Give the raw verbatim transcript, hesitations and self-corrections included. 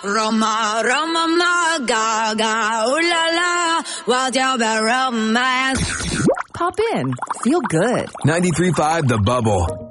Roma, Roma, ma, gaga, ooh la la, what's your bad romance? Pop in. Feel good. ninety-three point five The Bubble.